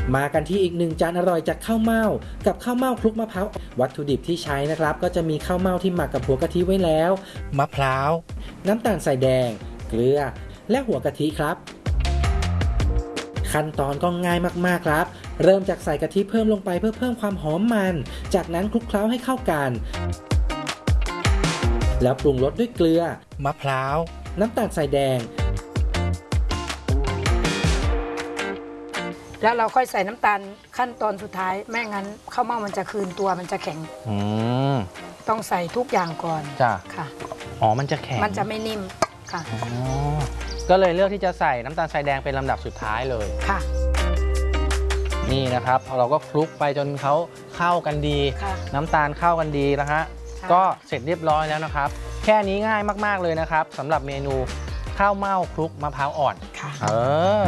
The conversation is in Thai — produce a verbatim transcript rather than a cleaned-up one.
มากันที่อีกหนึ่งจานอร่อยจากข้าวเม่ากับข้าวเม่าคลุกมะพร้าววัตถุดิบที่ใช้นะครับก็จะมีข้าวเม่าที่หมักกับหัวกะทิไว้แล้วมะพร้าวน้ำตาลทรายแดงเกลือและหัวกะทิครับขั้นตอนก็ง่ายมากๆครับเริ่มจากใส่กะทิเพิ่มลงไปเพื่อเพิ่มความหอมมันจากนั้นคลุกเคล้าให้เข้ากันแล้วปรุงรสด้วยเกลือมะพร้าวน้ำตาลทรายแดงแล้วเราค่อยใส่น้ำตาลขั้นตอนสุดท้ายไม่งั้นข้าวเม่ามันจะคืนตัวมันจะแข็งอืมต้องใส่ทุกอย่างก่อนจ้ะค่ะอ๋อมันจะแข็งมันจะไม่นิ่มค่ะอ๋อก็เลยเลือกที่จะใส่น้ำตาลทรายแดงเป็นลำดับสุดท้ายเลยค่ะนี่นะครับเราก็คลุกไปจนเขาเข้ากันดีน้ำตาลเข้ากันดีนะฮะก็เสร็จเรียบร้อยแล้วนะครับแค่นี้ง่ายมากๆเลยนะครับสำหรับเมนูข้าวเม่าคลุกมะพร้าวอ่อนค่ะเออ